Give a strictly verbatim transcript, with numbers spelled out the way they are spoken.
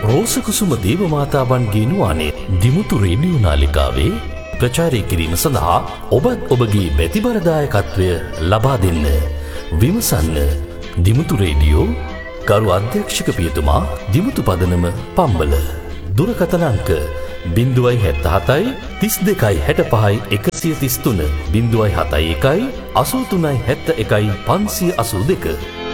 රෝසකුසුම දේවමාතාවන්ගේ නුවානේ Dimuthu radio නාලිකාවේ ප්‍රචාරය කිරීම සඳහා ඔබත් ඔබගේ බැතිබරදායකත්වය ලබා දෙන්න. විමසන්න දිමුතු රේඩියෝ ගරු අධ්‍යක්ෂක පියතුමා දිමුතු පදනම පම්බල. දුරකථන අංක බිංදුවයි හැත්ත හතයි තිස් දෙකයි හැට පහයි එකසිය තිස් තුන බිංදුවයි හතයි එකයි අසූ තුනයි හැත්ත එකයි පන්සිය අසූ දෙක.